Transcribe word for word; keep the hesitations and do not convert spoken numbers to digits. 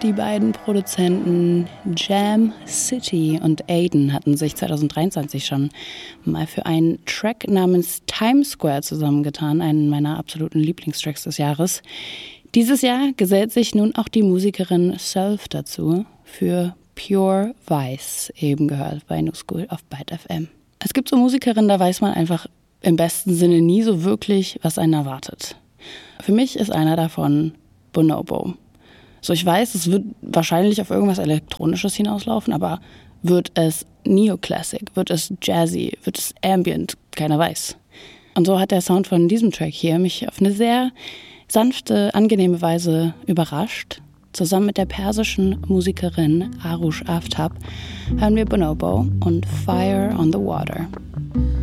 Die beiden Produzenten Jam City und Aiden hatten sich zwanzig dreiundzwanzig schon mal für einen Track namens Times Square zusammengetan, einen meiner absoluten Lieblingstracks des Jahres. Dieses Jahr gesellt sich nun auch die Musikerin Surf dazu für Pure Vice, eben gehört bei New School auf Byte F M. Es gibt so Musikerinnen, da weiß man einfach im besten Sinne nie so wirklich, was einen erwartet. Für mich ist einer davon Bonobo. So, ich weiß, es wird wahrscheinlich auf irgendwas Elektronisches hinauslaufen, aber wird es Neoclassic, wird es Jazzy, wird es Ambient, keiner weiß. Und so hat der Sound von diesem Track hier mich auf eine sehr sanfte, angenehme Weise überrascht. Zusammen mit der persischen Musikerin Arush Aftab hören wir Bonobo und Fire on the Water.